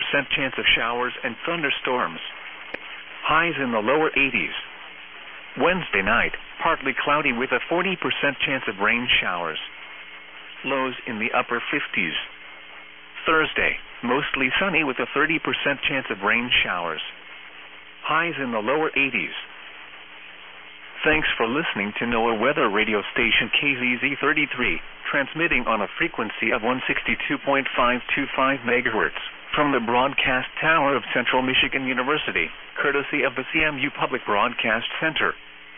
chance of showers and thunderstorms. Highs in the lower 80s. Wednesday night, partly cloudy with a 40% chance of rain showers. Lows in the upper 50s. Thursday, mostly sunny with a 30% chance of rain showers. Highs in the lower 80s. Thanks for listening to NOAA weather radio station KZZ 33, transmitting on a frequency of 162.525 MHz from the broadcast tower of Central Michigan University, courtesy of the CMU Public Broadcast Center.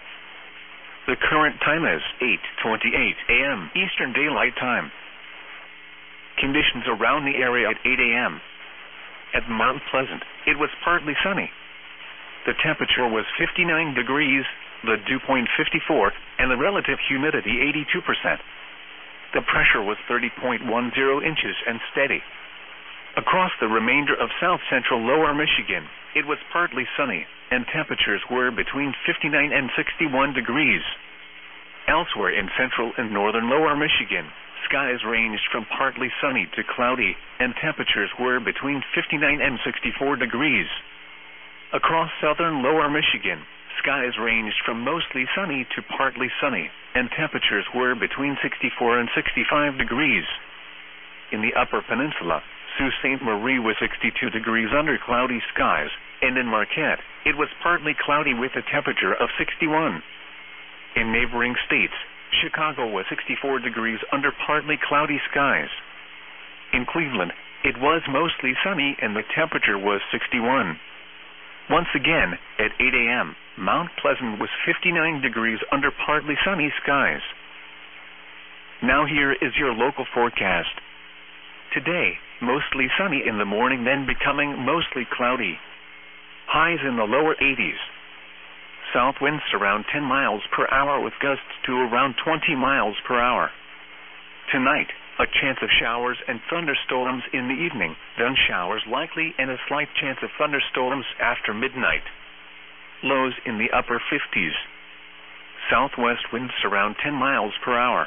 The current time is 8:28 a.m. Eastern Daylight Time. Conditions around the area at 8 a.m. At Mount Pleasant, it was partly sunny. The temperature was 59 degrees, the dew point 54, and the relative humidity 82%. The pressure was 30.10 inches and steady. Across the remainder of south-central lower Michigan, it was partly sunny, and temperatures were between 59 and 61 degrees. Elsewhere in central and northern lower Michigan, skies ranged from partly sunny to cloudy, and temperatures were between 59 and 64 degrees. Across southern lower Michigan, skies ranged from mostly sunny to partly sunny, and temperatures were between 64 and 65 degrees. In the upper peninsula, Sault Ste. Marie was 62 degrees under cloudy skies, and in Marquette, it was partly cloudy with a temperature of 61. In neighboring states, Chicago was 64 degrees under partly cloudy skies. In Cleveland, it was mostly sunny and the temperature was 61. Once again, at 8 a.m., Mount Pleasant was 59 degrees under partly sunny skies. Now here is your local forecast. Today, mostly sunny in the morning, then becoming mostly cloudy. Highs in the lower 80s. South winds around 10 miles per hour with gusts to around 20 miles per hour. Tonight, a chance of showers and thunderstorms in the evening, then showers likely and a slight chance of thunderstorms after midnight. Lows in the upper 50s. Southwest winds around 10 miles per hour.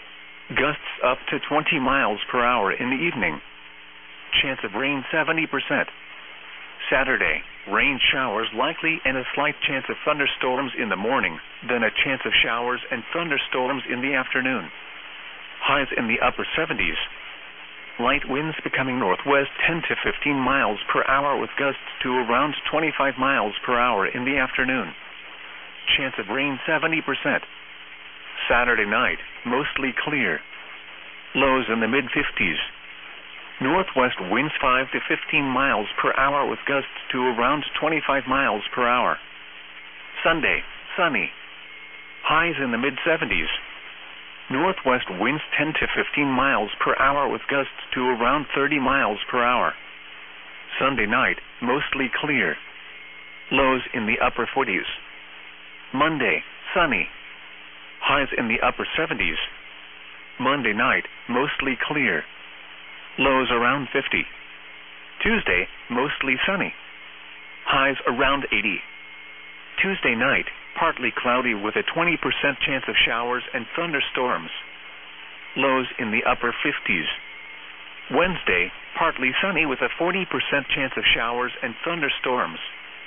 Gusts up to 20 miles per hour in the evening. Chance of rain 70%. Saturday, rain showers likely and a slight chance of thunderstorms in the morning, then a chance of showers and thunderstorms in the afternoon. Highs in the upper 70s. Light winds becoming northwest 10 to 15 miles per hour with gusts to around 25 miles per hour in the afternoon. Chance of rain 70%. Saturday night, mostly clear. Lows in the mid-50s. Northwest winds 5 to 15 miles per hour with gusts to around 25 miles per hour. Sunday, sunny. Highs in the mid-70s. Northwest winds 10 to 15 miles per hour with gusts to around 30 miles per hour. Sunday night, mostly clear. Lows in the upper 40s. Monday, sunny. Highs in the upper 70s. Monday night, mostly clear. Lows around 50. Tuesday, mostly sunny. Highs around 80. Tuesday night, partly cloudy with a 20% chance of showers and thunderstorms. Lows in the upper 50s. Wednesday, partly sunny with a 40% chance of showers and thunderstorms.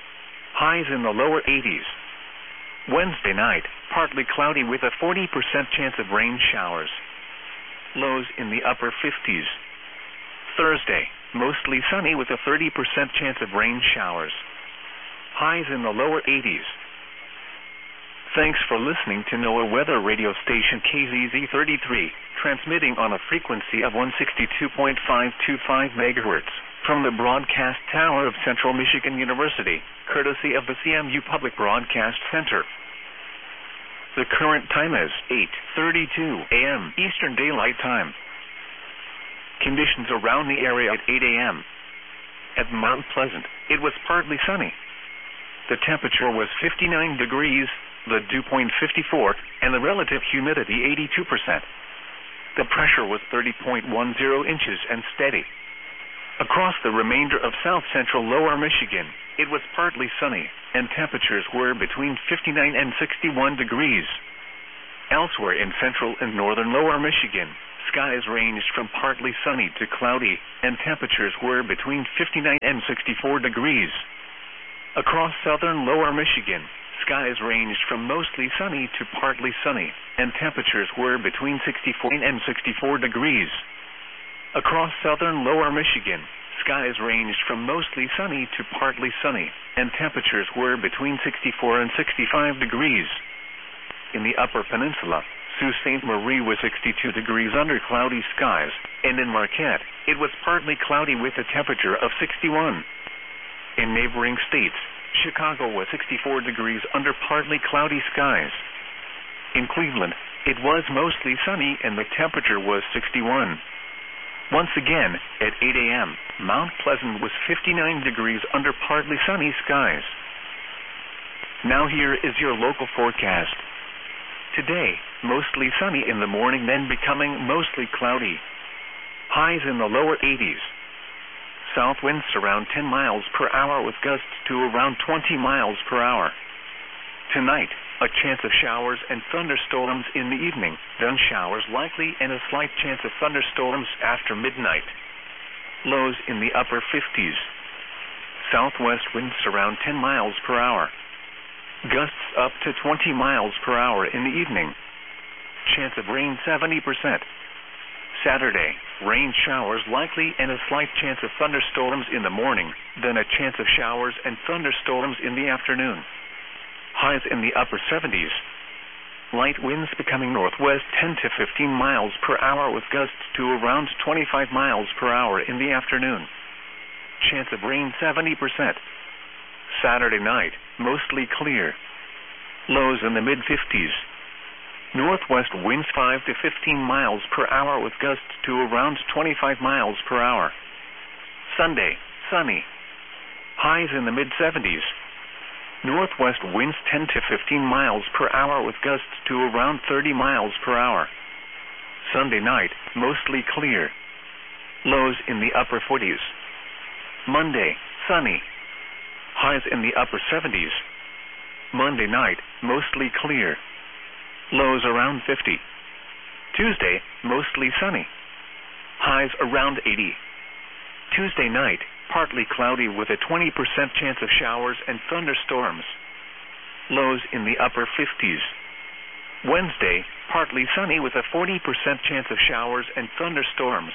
Highs in the lower 80s. Wednesday night, partly cloudy with a 40% chance of rain showers. Lows in the upper 50s. Thursday, mostly sunny with a 30% chance of rain showers. Highs in the lower 80s. Thanks for listening to NOAA weather radio station KZZ 33, transmitting on a frequency of 162.525 MHz from the broadcast tower of Central Michigan University, courtesy of the CMU Public Broadcast Center. The current time is 8:32 a.m. Eastern Daylight Time. Conditions around the area at 8 a.m. At Mount Pleasant, it was partly sunny. The temperature was 59 degrees, the dew point 54, and the relative humidity 82%. The pressure was 30.10 inches and steady. Across the remainder of south-central lower Michigan, it was partly sunny, and temperatures were between 59 and 61 degrees. Elsewhere in central and northern lower Michigan, skies ranged from partly sunny to cloudy, and temperatures were between 59 and 64 degrees. Across southern lower Michigan, skies ranged from mostly sunny to partly sunny, and temperatures were between 64 and 64 degrees. Across southern lower Michigan, skies ranged from mostly sunny to partly sunny, and temperatures were between 64 and 65 degrees. In the upper peninsula, Sault Ste. Marie was 62 degrees under cloudy skies, and in Marquette, it was partly cloudy with a temperature of 61. In neighboring states, Chicago was 64 degrees under partly cloudy skies. In Cleveland, it was mostly sunny and the temperature was 61. Once again, at 8 a.m., Mount Pleasant was 59 degrees under partly sunny skies. Now here is your local forecast. Today, mostly sunny in the morning, then becoming mostly cloudy. Highs in the lower 80s. South winds around 10 miles per hour with gusts to around 20 miles per hour. Tonight, a chance of showers and thunderstorms in the evening, then showers likely and a slight chance of thunderstorms after midnight. Lows in the upper 50s. Southwest winds around 10 miles per hour. Gusts up to 20 miles per hour in the evening. Chance of rain 70%. Saturday, rain showers likely and a slight chance of thunderstorms in the morning, then a chance of showers and thunderstorms in the afternoon. Highs in the upper 70s. Light winds becoming northwest 10 to 15 miles per hour with gusts to around 25 miles per hour in the afternoon. Chance of rain 70%. Saturday night, mostly clear. Lows in the mid-50s. Northwest winds 5 to 15 miles per hour with gusts to around 25 miles per hour. Sunday, sunny. Highs in the mid-70s. Northwest winds 10 to 15 miles per hour with gusts to around 30 miles per hour. Sunday night, mostly clear. Lows in the upper 40s. Monday, sunny. Highs in the upper 70s. Monday night, mostly clear. Lows around 50. Tuesday, mostly sunny. Highs around 80. Tuesday night, partly cloudy with a 20% chance of showers and thunderstorms. Lows in the upper 50s. Wednesday, partly sunny with a 40% chance of showers and thunderstorms.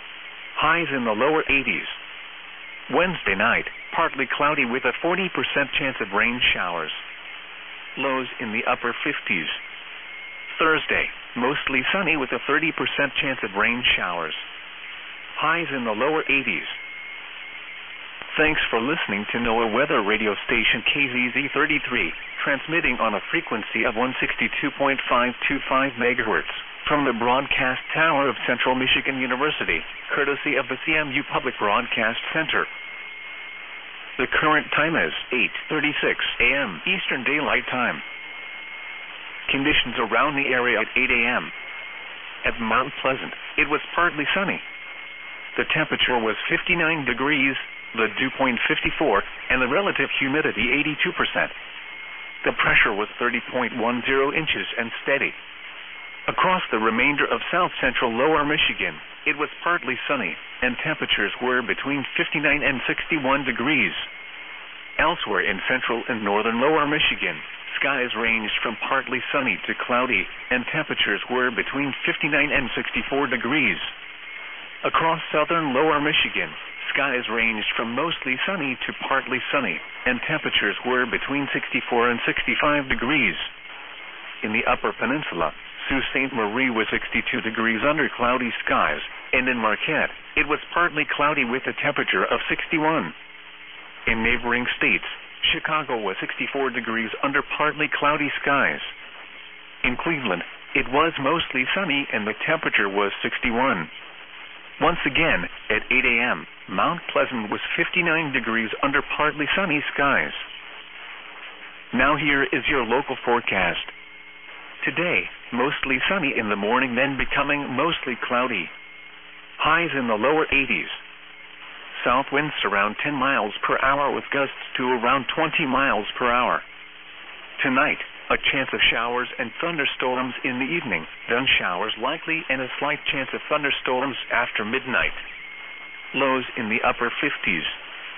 Highs in the lower 80s. Wednesday night, partly cloudy with a 40% chance of rain showers. Lows in the upper 50s. Thursday, mostly sunny with a 30% chance of rain showers. Highs in the lower 80s. Thanks for listening to NOAA Weather Radio Station KZZ33, transmitting on a frequency of 162.525 MHz from the broadcast tower of Central Michigan University, courtesy of the CMU Public Broadcast Center. The current time is 8:36 a.m. Eastern Daylight Time. Conditions around the area at 8 a.m. At Mount Pleasant, it was partly sunny. The temperature was 59 degrees, the dew point 54, and the relative humidity 82%. The pressure was 30.10 inches and steady. Across the remainder of south-central lower Michigan, it was partly sunny, and temperatures were between 59 and 61 degrees. Elsewhere in central and northern lower Michigan, skies ranged from partly sunny to cloudy, and temperatures were between 59 and 64 degrees. Across southern lower Michigan, skies ranged from mostly sunny to partly sunny, and temperatures were between 64 and 65 degrees. In the upper peninsula, Sault Ste. Marie was 62 degrees under cloudy skies, and in Marquette, it was partly cloudy with a temperature of 61. In neighboring states, Chicago was 64 degrees under partly cloudy skies. In Cleveland, it was mostly sunny and the temperature was 61. Once again, at 8 a.m., Mount Pleasant was 59 degrees under partly sunny skies. Now here is your local forecast. Today, mostly sunny in the morning, then becoming mostly cloudy. Highs in the lower 80s. South winds around 10 miles per hour with gusts to around 20 miles per hour. Tonight, A chance of showers and thunderstorms in the evening, then showers likely and a slight chance of thunderstorms after midnight. Lows in the upper 50s.